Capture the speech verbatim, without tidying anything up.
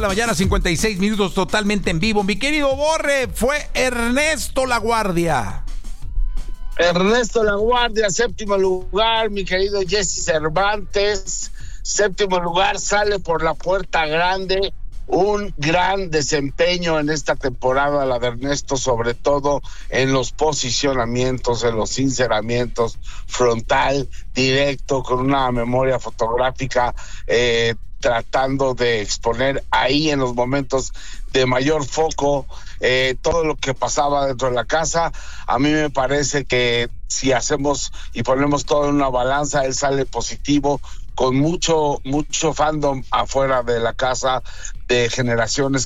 La mañana, cincuenta y seis minutos, totalmente en vivo. Mi querido Borre, fue Ernesto Laguardia. Ernesto Laguardia, séptimo lugar, mi querido Jesse Cervantes. Séptimo lugar, sale por la puerta grande. Un gran desempeño en esta temporada, la de Ernesto, sobre todo en los posicionamientos, en los sinceramientos, frontal, directo, con una memoria fotográfica, eh, tratando de exponer ahí en los momentos de mayor foco eh, todo lo que pasaba dentro de la casa. A mí me parece que si hacemos y ponemos todo en una balanza, él sale positivo, con mucho, mucho fandom afuera de la casa, de generaciones